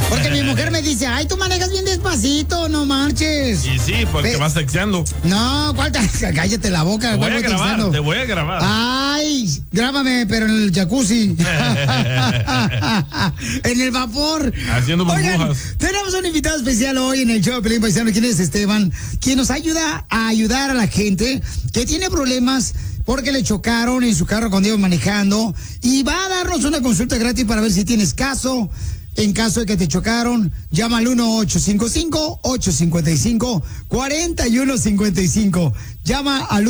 Porque mi mujer me dice, ay, tú manejas bien despacito, no marches. Y sí, porque vas texteando. No, cállate la boca. Te voy a grabar. Ay, grábame, pero en el jacuzzi. En el vapor. Haciendo burbujas. Oigan, tenemos un invitado especial hoy en el show de Pelín Paisano. ¿Quién es Esteban? Quien nos ayuda a ayudar a la gente que tiene problemas porque le chocaron en su carro cuando iba manejando. Y va a darnos una consulta gratis para ver si tienes caso. En caso de que te chocaron, llama al 1-855-855-4155. Llama al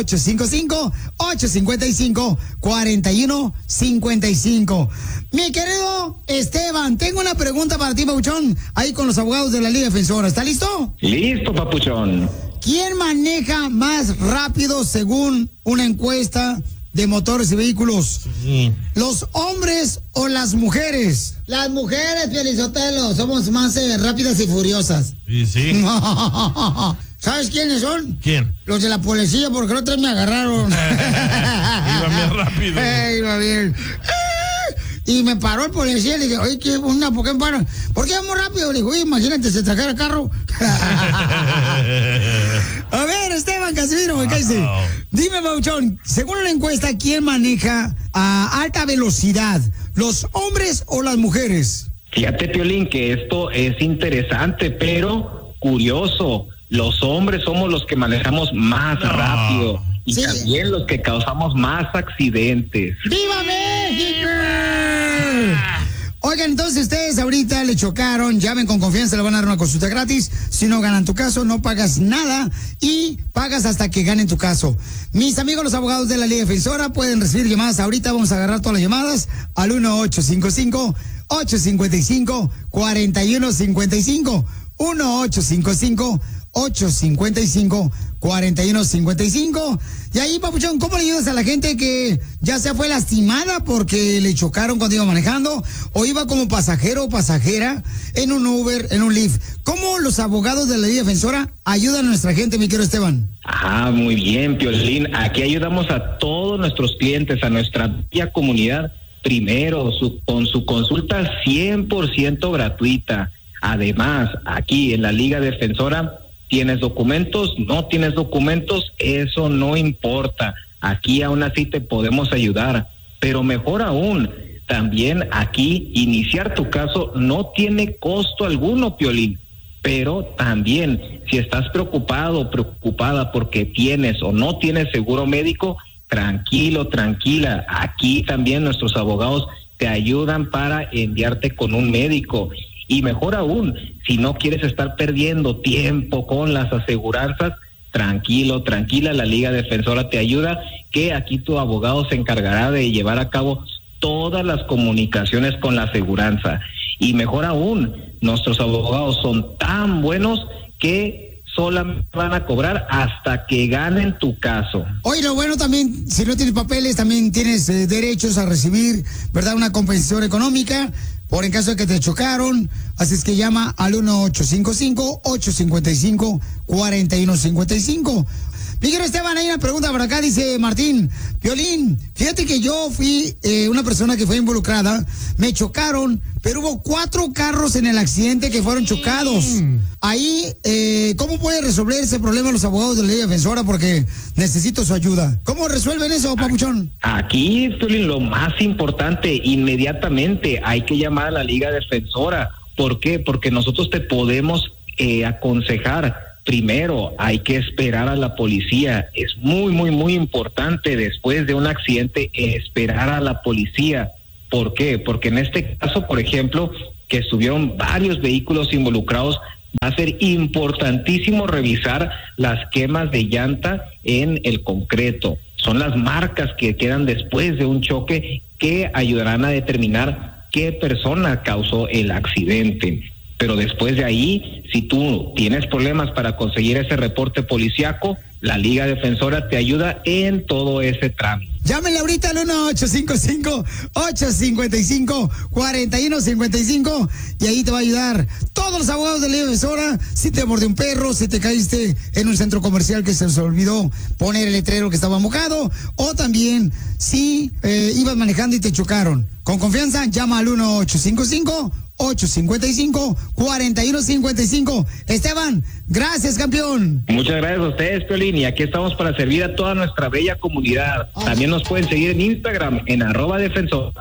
1-855-855-4155. Mi querido Esteban, tengo una pregunta para ti, Papuchón, ahí con los abogados de la Liga Defensora. ¿Está listo? Listo, Papuchón. ¿Quién maneja más rápido según una encuesta de motores y vehículos? Sí. ¿Los hombres o las mujeres? Las mujeres, Pielizotelo, somos más rápidas y furiosas. Y sí. ¿Sabes quiénes son? ¿Quién? Los de la policía, porque otros me agarraron. Iba bien rápido. Iba bien. Y me paró el policía y le dije, oye, ¿por qué me paran? ¿Por qué vamos rápido? Le dije, oye, imagínate, se trajera el carro. A ver, Esteban Casimiro, cállese. Dime, Pauchón, según una encuesta, ¿quién maneja a alta velocidad? ¿Los hombres o las mujeres? Fíjate, Piolín, que esto es interesante, pero curioso. Los hombres somos los que manejamos más rápido. Y sí, también los que causamos más accidentes. ¡Viva México! Oigan, entonces ustedes ahorita le chocaron, llamen con confianza, le van a dar una consulta gratis. Si no ganan tu caso, no pagas nada y pagas hasta que ganen tu caso. Mis amigos los abogados de la Liga Defensora pueden recibir llamadas ahorita, vamos a agarrar todas las llamadas al 1-855-855-4155. 1-855-855-4155. Y ahí, Papuchón, ¿cómo le ayudas a la gente que ya se fue lastimada porque le chocaron cuando iba manejando o iba como pasajero o pasajera en un Uber, en un Lyft? ¿Cómo los abogados de la Liga Defensora ayudan a nuestra gente, mi querido Esteban? Muy bien, Piolín. Aquí ayudamos a todos nuestros clientes, a nuestra bella comunidad. Primero, con su consulta 100% gratuita. Además, aquí en la Liga Defensora, ¿tienes documentos? ¿No tienes documentos? Eso no importa. Aquí aún así te podemos ayudar. Pero mejor aún, también aquí iniciar tu caso no tiene costo alguno, Piolín. Pero también, si estás preocupado o preocupada porque tienes o no tienes seguro médico, tranquilo, tranquila. Aquí también nuestros abogados te ayudan para enviarte con un médico. Y mejor aún, si no quieres estar perdiendo tiempo con las aseguranzas, tranquilo, tranquila, la Liga Defensora te ayuda, que aquí tu abogado se encargará de llevar a cabo todas las comunicaciones con la aseguranza. Y mejor aún, nuestros abogados son tan buenos que solamente van a cobrar hasta que ganen tu caso. Oye, lo bueno también, si no tienes papeles, también tienes derechos a recibir, ¿verdad? Una compensación económica por en caso de que te chocaron. Así es que llama al 1-855-855-4155. Miguel Esteban, hay una pregunta por acá, dice Martín. Piolín, fíjate que yo fui una persona que fue involucrada, me chocaron, pero hubo 4 carros en el accidente que fueron chocados. Ahí, ¿cómo puede resolver ese problema los abogados de la Ley Defensora? Porque necesito su ayuda. ¿Cómo resuelven eso, Papuchón? Aquí, Piolín, lo más importante, inmediatamente hay que llamar a la Liga Defensora. ¿Por qué? Porque nosotros te podemos aconsejar. Primero, hay que esperar a la policía. Es muy, muy, muy importante después de un accidente esperar a la policía. ¿Por qué? Porque en este caso, por ejemplo, que estuvieron varios vehículos involucrados, va a ser importantísimo revisar las quemas de llanta en el concreto. Son las marcas que quedan después de un choque que ayudarán a determinar qué persona causó el accidente. Pero después de ahí, si tú tienes problemas para conseguir ese reporte policíaco, la Liga Defensora te ayuda en todo ese trámite. Llámenle ahorita al 1-855-855-4155 y ahí te va a ayudar todos los abogados de la Liga Defensora. Si te mordió un perro, si te caíste en un centro comercial que se les olvidó poner el letrero que estaba mojado, o también si ibas manejando y te chocaron. Con confianza, llama al 1-855-855-4155. Esteban, gracias, campeón. Muchas gracias a ustedes, Piolín, y aquí estamos para servir a toda nuestra bella comunidad. También nos pueden seguir en Instagram, en @defensora.